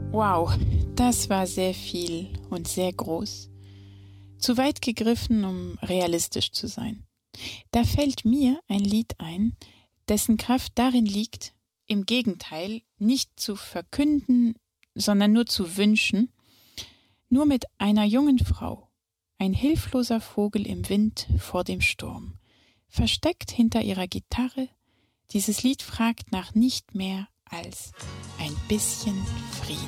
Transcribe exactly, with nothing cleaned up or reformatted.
Wow, das war sehr viel und sehr groß. Zu weit gegriffen, um realistisch zu sein. Da fällt mir ein Lied ein, dessen Kraft darin liegt, im Gegenteil, nicht zu verkünden, sondern nur zu wünschen, nur mit einer jungen Frau, ein hilfloser Vogel im Wind vor dem Sturm, versteckt hinter ihrer Gitarre, dieses Lied fragt nach nicht mehr als ein bisschen Frieden.